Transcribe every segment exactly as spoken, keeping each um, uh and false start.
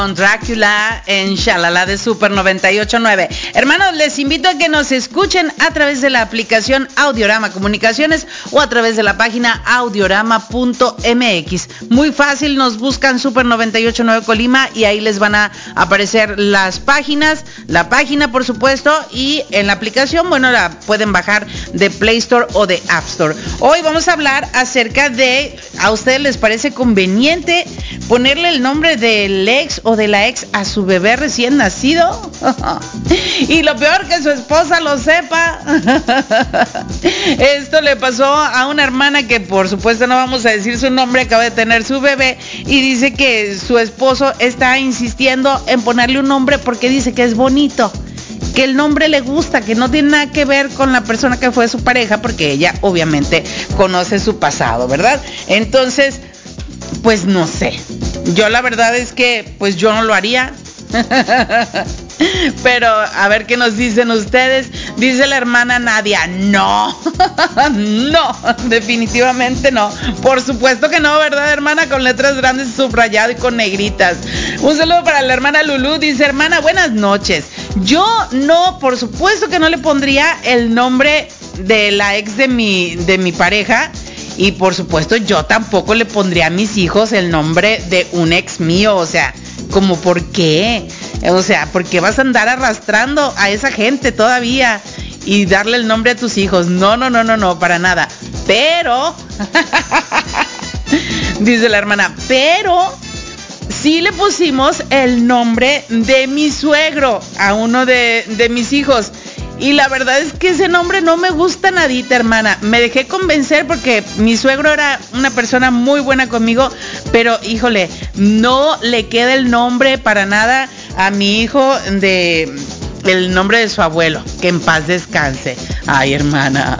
Con Drácula en Shalala de Super noventa y ocho punto nueve. Hermanos, les invito a que nos escuchen a través de la aplicación Audiorama Comunicaciones o a través de la página audiorama punto m x. Muy fácil, nos buscan Super noventa y ocho punto nueve Colima y ahí les van a aparecer las páginas, la página por supuesto, y en la aplicación, bueno, la pueden bajar de Play Store o de App Store. Hoy vamos a hablar acerca de, ¿a ustedes les parece conveniente ponerle el nombre del ex o de la ex a su bebé recién nacido? Y lo peor, que su esposa lo sepa. Esto le pasó a una hermana que, por supuesto, no vamos a decir su nombre, acaba de tener su bebé y dice que su esposo está insistiendo en ponerle un nombre porque dice que es bonito, que el nombre le gusta, que no tiene nada que ver con la persona que fue su pareja, porque ella obviamente conoce su pasado, ¿verdad? Entonces, pues no sé. Yo la verdad es que pues yo no lo haría. Pero a ver qué nos dicen ustedes. Dice la hermana Nadia, no. No, definitivamente no. Por supuesto que no, ¿verdad, hermana? Con letras grandes, subrayado y con negritas. Un saludo para la hermana Lulú. Dice, hermana, buenas noches. Yo no, por supuesto que no le pondría el nombre de la ex de mi, de mi pareja. Y por supuesto yo tampoco le pondría a mis hijos el nombre de un ex mío. O sea, ¿como por qué? O sea, ¿por qué vas a andar arrastrando a esa gente todavía y darle el nombre a tus hijos? No, no, no, no, no, para nada. Pero, dice la hermana, pero sí le pusimos el nombre de mi suegro a uno de, de mis hijos. Y la verdad es que ese nombre no me gusta nadita, hermana. Me dejé convencer porque mi suegro era una persona muy buena conmigo, pero híjole, no le queda el nombre para nada a mi hijo de el nombre de su abuelo. Que en paz descanse. Ay, hermana.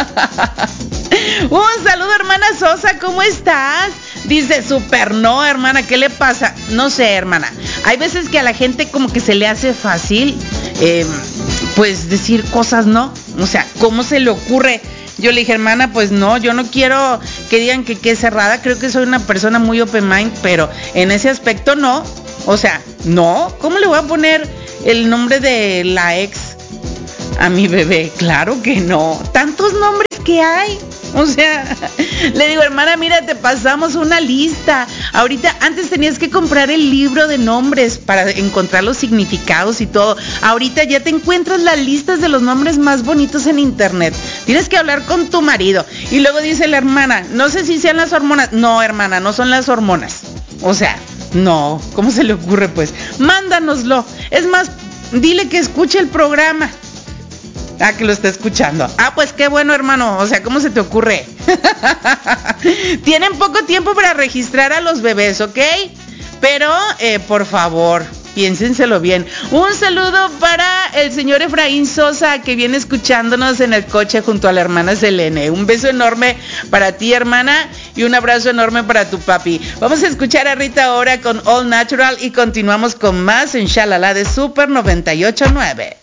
Un saludo, hermana Sosa, ¿cómo estás? Dice, súper no, hermana, ¿qué le pasa? No sé, hermana. Hay veces que a la gente como que se le hace fácil, eh, pues decir cosas, ¿no? O sea, ¿cómo se le ocurre? Yo le dije, hermana, pues no, yo no quiero que digan que qué cerrada. Creo que soy una persona muy open mind, pero en ese aspecto no. O sea, no, ¿cómo le voy a poner el nombre de la ex a mi bebé? Claro que no. Tantos nombres que hay. O sea, le digo, hermana, mira, te pasamos una lista. Ahorita, antes tenías que comprar el libro de nombres para encontrar los significados y todo. Ahorita ya te encuentras las listas de los nombres más bonitos en internet. Tienes que hablar con tu marido. Y luego dice la hermana, no sé si sean las hormonas. No, hermana, no son las hormonas. O sea, no, ¿cómo se le ocurre pues? Mándanoslo. Es más, dile que escuche el programa. Ah, que lo está escuchando. Ah, pues qué bueno, hermano. O sea, ¿cómo se te ocurre? Tienen poco tiempo para registrar a los bebés, ¿ok? Pero, eh, por favor, piénsenselo bien. Un saludo para el señor Efraín Sosa, que viene escuchándonos en el coche junto a la hermana Selene. Un beso enorme para ti, hermana, y un abrazo enorme para tu papi. Vamos a escuchar a Rita Ora con All Natural y continuamos con más en Shalala de Super noventa y ocho punto nueve.